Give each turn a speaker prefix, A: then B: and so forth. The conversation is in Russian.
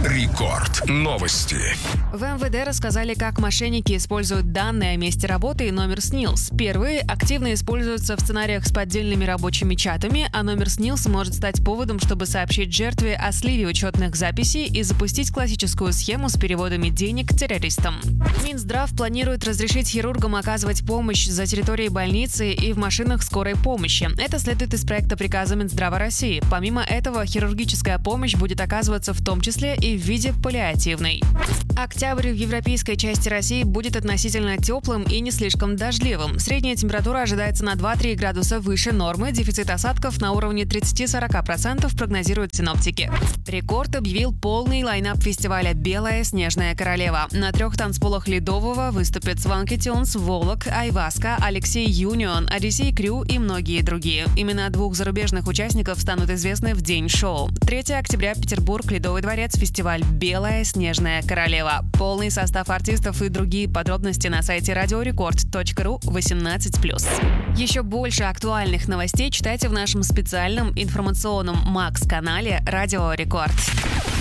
A: Рекорд. Новости.
B: В МВД рассказали, как мошенники используют данные о месте работы и номер СНИЛС. Первые активно используются в сценариях с поддельными рабочими чатами, а номер СНИЛС может стать поводом, чтобы сообщить жертве о сливе учетных записей и запустить классическую схему с переводами денег террористам. Минздрав планирует разрешить хирургам оказывать помощь за территорией больницы и в машинах скорой помощи. Это следует из проекта приказа Минздрава России. Помимо этого, хирургическая помощь будет оказываться в том числе и в виде паллиативной. Октябрь в европейской части России будет относительно теплым и не слишком дождливым. Средняя температура ожидается на 2-3 градуса выше нормы. Дефицит осадков на уровне 30-40% прогнозируют синоптики. Рекорд объявил полный лайнап фестиваля «Белая снежная королева». На 3 танцполах Ледового выступят Swanky Tunes, Волок, Айваска, Алексей Юнион, Одиссей Крю и многие другие. Имена 2 зарубежных участников станут известны в день шоу. 3 октября, Петербург, Ледовый дворец, фестиваль «Белая снежная королева». Полный состав артистов и другие подробности на сайте radiorecord.ru 18+. Еще больше актуальных новостей читайте в нашем специальном информационном Макс-канале «Радио Рекорд».